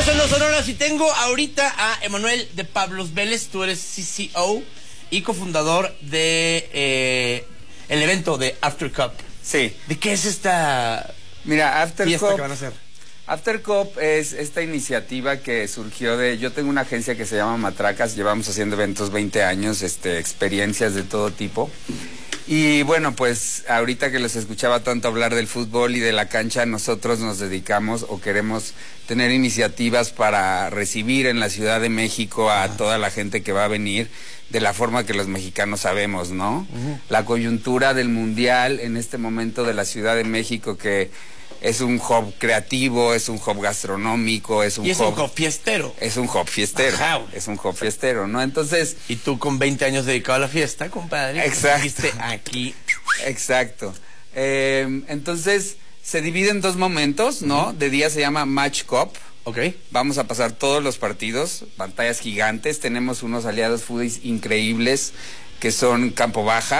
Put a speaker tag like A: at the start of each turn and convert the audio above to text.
A: son los Sonoras y tengo ahorita a Emanuel de Pablos Vélez. Tú eres CCO y cofundador de el evento de After Cup.
B: Sí.
A: ¿De qué es esta fiesta que van a hacer?
B: After Cup es esta iniciativa que surgió de... Yo tengo una agencia que se llama Matracas, llevamos haciendo eventos 20 años, experiencias de todo tipo. Y bueno, pues ahorita que los escuchaba tanto hablar del fútbol y de la cancha, nosotros nos dedicamos o queremos tener iniciativas para recibir en la Ciudad de México a toda la gente que va a venir de la forma que los mexicanos sabemos, ¿no? La coyuntura del mundial en este momento de la Ciudad de México, que es un hub creativo, es un hub gastronómico, es un
A: hub fiestero.
B: Es un hub fiestero.
A: Ajá.
B: Es un hub fiestero, ¿no? Entonces...
A: Y tú con 20 años dedicado a la fiesta, compadre.
B: Exacto.
A: Aquí.
B: Exacto. Entonces, se divide en dos momentos, ¿no? De día se llama Match Cup.
A: Ok.
B: Vamos a pasar todos los partidos, pantallas gigantes. Tenemos unos aliados foodies increíbles que son Campo Baja.